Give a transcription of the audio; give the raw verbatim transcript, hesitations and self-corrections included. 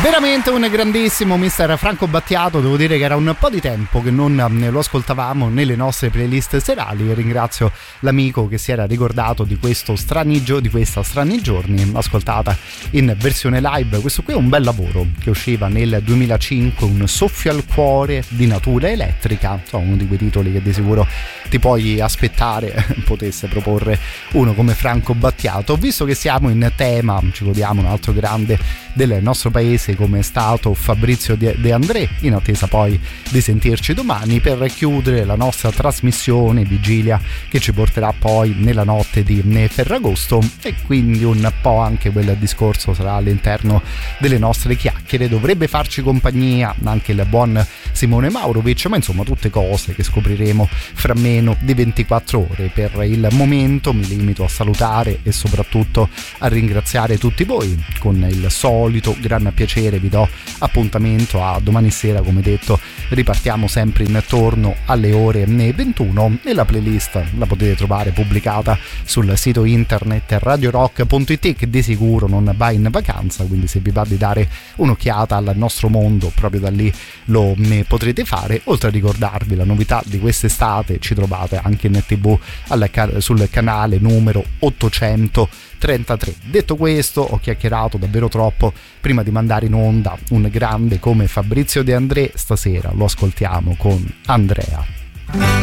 Veramente un grandissimo mister Franco Battiato, devo dire che era un po' di tempo che non lo ascoltavamo nelle nostre playlist serali. Ringrazio l'amico che si era ricordato di questo strani gio- di questa Strani Giorni, ascoltata in versione live. Questo qui è un bel lavoro che usciva nel duemilacinque, un soffio al cuore di natura elettrica, insomma uno di quei titoli che di sicuro ti puoi aspettare potesse proporre uno come Franco Battiato. Visto che siamo in tema, ci godiamo un altro grande del nostro paese come è stato Fabrizio De André, in attesa poi di sentirci domani per chiudere la nostra trasmissione vigilia che ci porterà poi nella notte di Ferragosto, e quindi un po' anche quel discorso sarà all'interno delle nostre chiacchiere. Dovrebbe farci compagnia anche il buon Simone Maurovic, ma insomma tutte cose che scopriremo fra meno di ventiquattro ore. Per il momento mi limito a salutare e soprattutto a ringraziare tutti voi. Con il solito gran piacere vi do appuntamento a domani sera, come detto ripartiamo sempre intorno alle ore ventuno e la playlist la potete trovare pubblicata sul sito internet radio rock punto it, che di sicuro non va in vacanza, quindi se vi va di dare un'occhiata al nostro mondo proprio da lì lo potrete fare. Oltre a ricordarvi la novità di quest'estate, ci trovate anche in tv al, sul canale numero ottocentotrentatré. Detto questo, ho chiacchierato davvero troppo prima di mandare in onda un grande come Fabrizio De André. Stasera lo ascoltiamo con Andrea.